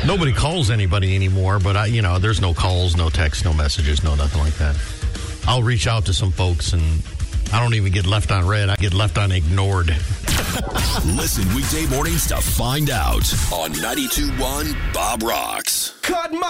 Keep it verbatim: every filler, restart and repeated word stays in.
Nobody calls anybody anymore, but, I, you know, there's no calls, no texts, no messages, no nothing like that. I'll reach out to some folks, and I don't even get left on red. I get left on ignored. Listen weekday mornings to find out on ninety-two point one Bob Rocks. Cut my